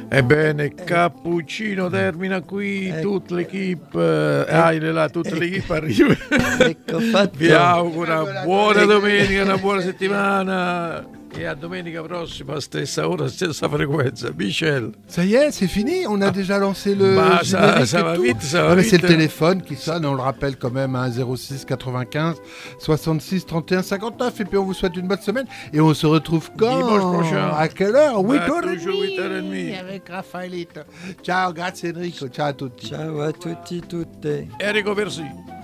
Ebbene, Cappuccino termina qui, tutta l'equipe, tutta l'equipe arriva. Ecco fatto. Vi auguro una buona domenica, una buona settimana. Et à domenica prossima, stessa ora, stessa fréquence. Michel. Ça y est, c'est fini. On a déjà lancé le générique ça va tout. vite, ça va vite. C'est le téléphone qui sonne, on le rappelle quand même, 06 95 66 31 59. Et puis on vous souhaite une bonne semaine. Et on se retrouve quand? Dimanche prochain. À quelle heure? 8h30. Avec Raffaelito. Ciao, grazie Enrico. Ciao a tutti. Ciao a tutti, tutte. Enrico, merci.